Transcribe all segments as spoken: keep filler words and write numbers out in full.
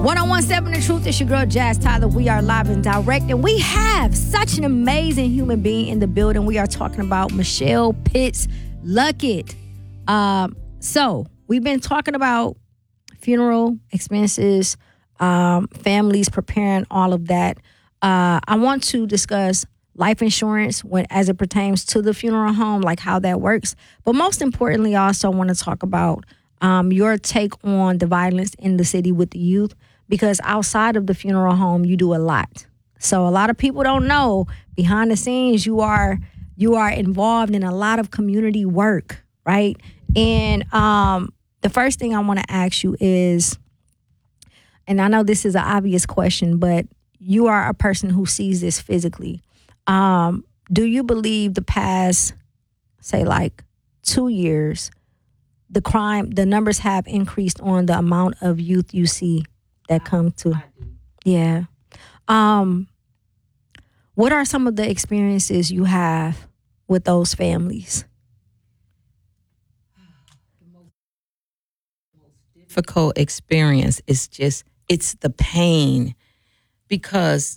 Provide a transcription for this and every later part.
one seven The Truth. It's your girl, Jazz Tyler. We are live and direct, and we have such an amazing human being in the building. We are talking about Michelle Pitts Luckett. Um, so, we've been talking about funeral expenses, um, families preparing, all of that. Uh, I want to discuss life insurance when as it pertains to the funeral home, like how that works. But most importantly, I also want to talk about um, your take on the violence in the city with the youth. Because outside of the funeral home, you do a lot. So a lot of people don't know behind the scenes you are you are involved in a lot of community work, right? And um, the first thing I want to ask you is, and I know this is an obvious question, but you are a person who sees this physically. Um, do you believe the past, say like two years, the crime, the numbers have increased on the amount of youth you see that come to? Yeah. Um, what are some of the experiences you have with those families? The most, most difficult experience is just, it's the pain. Because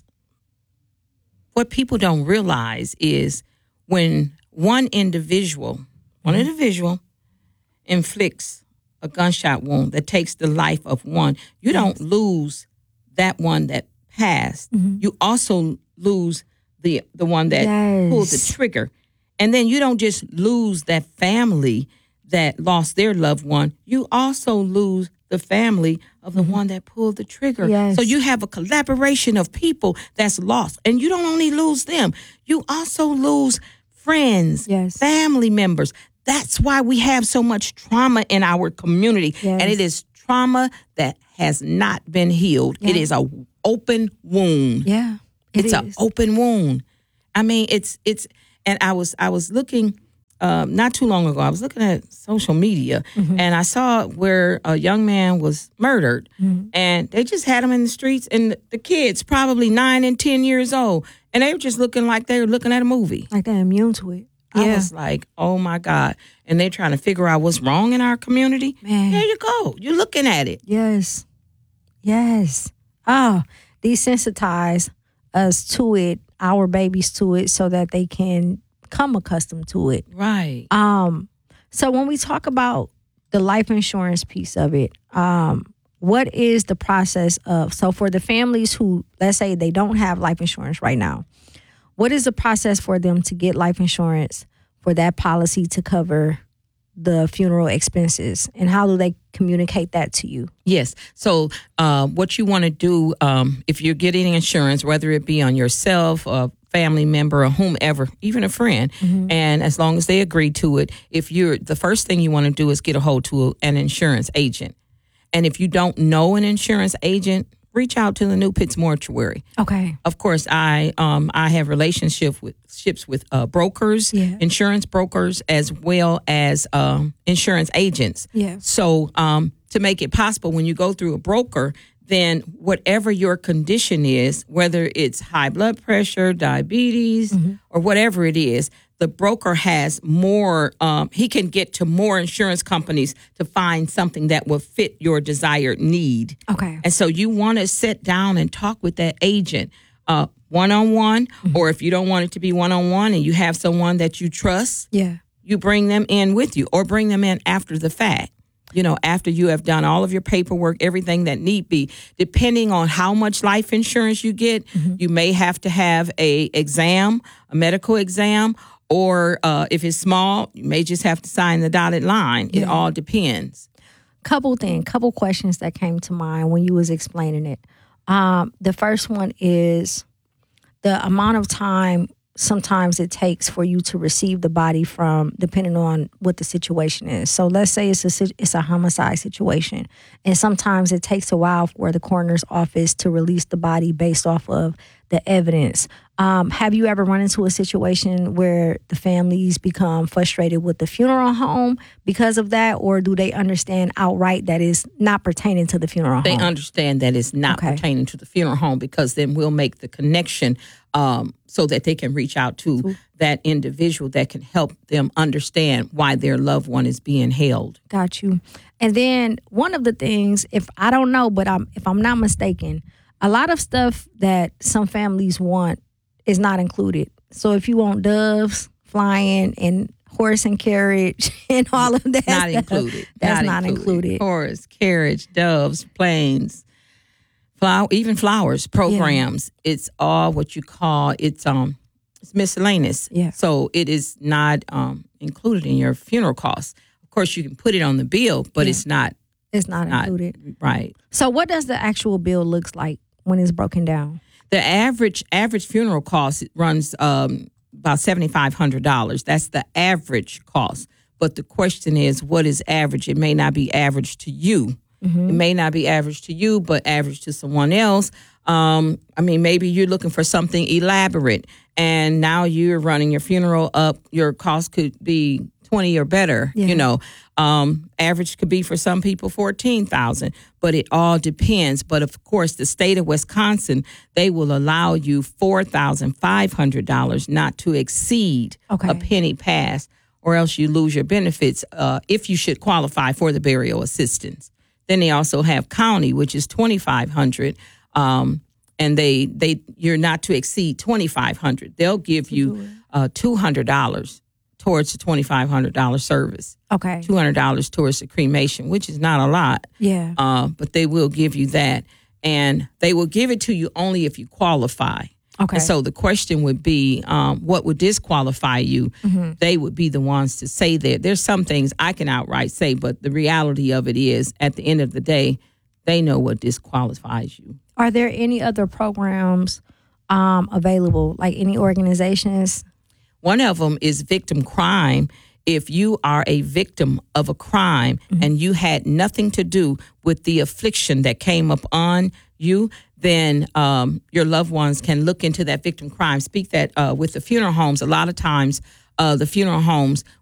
what people don't realize is when one individual, one mm-hmm. individual inflicts a gunshot wound that takes the life of one, you don't lose that one that passed. Mm-hmm. You also lose the the one that yes. pulled the trigger. And then you don't just lose that family that lost their loved one. You also lose the family of the mm-hmm. one that pulled the trigger. Yes. So you have a collaboration of people that's lost. And you don't only lose them, you also lose friends, yes. family members. That's why we have so much trauma in our community. Yes. And it is trauma that has not been healed. Yeah. It is a open wound. Yeah. It it's an open wound. I mean, it's, it's, and I was, I was looking, um, not too long ago, I was looking at social media mm-hmm. and I saw where a young man was murdered mm-hmm. and they just had him in the streets and the kids, probably nine and ten years old, and they were just looking like they were looking at a movie. Like they're immune to it. Yeah. I was like, oh, my God. And they're trying to figure out what's wrong in our community. Man. There you go. You're looking at it. Yes. Yes. Oh, desensitize us to it, our babies to it, so that they can become accustomed to it. Right. Um. So when we talk about the life insurance piece of it, um, what is the process of, so for the families who, let's say they don't have life insurance right now, what is the process for them to get life insurance for that policy to cover the funeral expenses? And how do they communicate that to you? Yes. So uh, what you want to do, um, if you're getting insurance, whether it be on yourself, a family member, or whomever, even a friend, mm-hmm. and as long as they agree to it, if you're, the first thing you want to do is get a hold to an insurance agent. And if you don't know an insurance agent, reach out to the New Pitts Mortuary. Okay. Of course, I um I have relationship with ships with uh, brokers, yeah. insurance brokers, as well as um, insurance agents. Yeah. So um, to make it possible, when you go through a broker, then whatever your condition is, whether it's high blood pressure, diabetes, mm-hmm. or whatever it is, the broker has more, um, he can get to more insurance companies to find something that will fit your desired need. Okay. And so you want to sit down and talk with that agent uh, one-on-one, mm-hmm. or if you don't want it to be one-on-one and you have someone that you trust, yeah, you bring them in with you or bring them in after the fact. You know, after you have done all of your paperwork, everything that need be, depending on how much life insurance you get, mm-hmm. you may have to have a exam, a medical exam, or uh, if it's small, you may just have to sign the dotted line. Yeah. It all depends. Couple things, couple questions that came to mind when you was explaining it. Um, the first one is the amount of time sometimes it takes for you to receive the body from, depending on what the situation is. So let's say it's a it's a homicide situation, and sometimes it takes a while for the coroner's office to release the body based off of the evidence. Um, have you ever run into a situation where the families become frustrated with the funeral home because of that, or do they understand outright that it's not pertaining to the funeral They home? understand that it's not Okay. pertaining to the funeral home, because then we'll make the connection um, so that they can reach out to that individual that can help them understand why their loved one is being held. Got you. And then one of the things, if I don't know, but I'm, if I'm not mistaken, a lot of stuff that some families want is not included. So if you want doves flying and horse and carriage and all of that, Not stuff, included. that's not, included. Horse, carriage, doves, planes, flower, even flowers, programs. It's all what you call, it's um, it's miscellaneous. Yeah. So it is not um included in your funeral costs. Of course, you can put it on the bill, but Yeah. it's not, It's not, not included. right. So what does the actual bill looks like when it's broken down? The average average funeral cost runs um, about seven thousand five hundred dollars. That's the average cost. But the question is, what is average? It may not be average to you. Mm-hmm. It may not be average to you, but average to someone else. Um, I mean, maybe you're looking for something elaborate, and now you're running your funeral up. Your cost could be twenty or better. Yeah. You know, um, average could be for some people fourteen thousand, but it all depends. But of course, the state of Wisconsin, they will allow you four thousand five hundred dollars, not to exceed Okay. a penny pass, or else you lose your benefits uh, if you should qualify for the burial assistance. Then they also have county, which is twenty-five hundred dollars. Um, and they they you're not to exceed twenty-five hundred dollars. They'll give you uh, two hundred dollars towards the twenty-five hundred dollars service, Okay. two hundred dollars towards the cremation, which is not a lot, Yeah. uh, but they will give you that. And they will give it to you only if you qualify. Okay. And so the question would be, um, what would disqualify you? Mm-hmm. They would be the ones to say that. There's some things I can outright say, but the reality of it is, at the end of the day, they know what disqualifies you. Are there any other programs um, available, like any organizations? One of them is victim crime. If you are a victim of a crime mm-hmm. and you had nothing to do with the affliction that came up on you, then um, your loved ones can look into that victim crime. Speak that uh, with the funeral homes. A lot of times, uh, the funeral homes